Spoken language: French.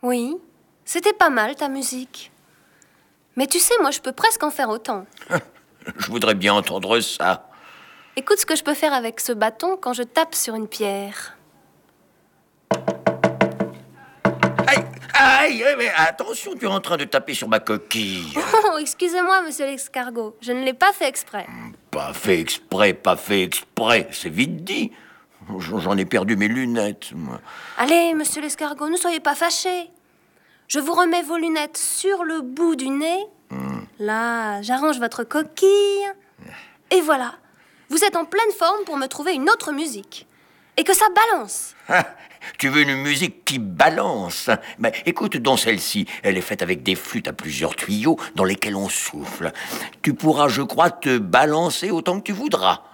Oui, c'était pas mal ta musique. Mais tu sais, moi je peux presque en faire autant. Je voudrais bien entendre ça. Écoute ce que je peux faire avec ce bâton quand je tape sur une pierre. Aïe, aïe, mais attention, tu es en train de taper sur ma coquille. Oh, excusez-moi, monsieur l'escargot, je ne l'ai pas fait exprès. Pas fait exprès, c'est vite dit. J'en ai perdu mes lunettes, moi. Allez, monsieur l'escargot, ne soyez pas fâché. Je vous remets vos lunettes sur le bout du nez. Là, j'arrange votre coquille. Et voilà, vous êtes en pleine forme pour me trouver une autre musique. Et que ça balance. Tu veux une musique qui balance? Mais écoute donc celle-ci. Elle est faite avec des flûtes à plusieurs tuyaux dans lesquels on souffle. Tu pourras, je crois, te balancer autant que tu voudras.